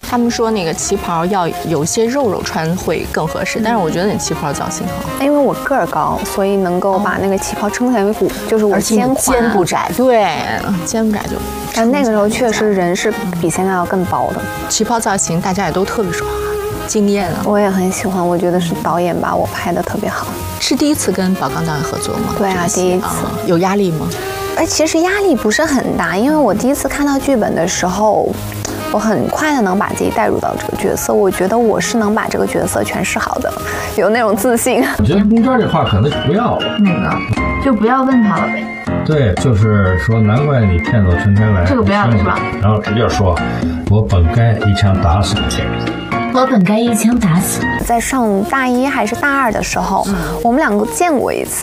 他们说那个旗袍要有些肉穿会更合适，但是我觉得你旗袍造型好， 因为我个儿高，所以能够把那个旗袍撑起来为鼓，就是我肩肩不窄，对，肩不窄就。 但那个时候确实人是比现在要更薄的。 旗袍造型大家也都特别说惊艳啊， 我也很喜欢，我觉得是导演把我拍的特别好。 是第一次跟宝钢导演合作吗？ 对啊，第一次。 有压力吗？ 其实压力不是很大，因为我第一次看到剧本的时候，我很快的能把自己带入到这个角色，我觉得我是能把这个角色诠释好的，有那种自信。 我觉得中间这话可能就不要了， 哪个？就不要问他了呗。 对，就是说，难怪你骗走陈天来， 这个不要了是吧？ 然后直接说，我本该一枪打死你。 我本该一枪打死。 在上大一还是大二的时候，我们两个见过一次，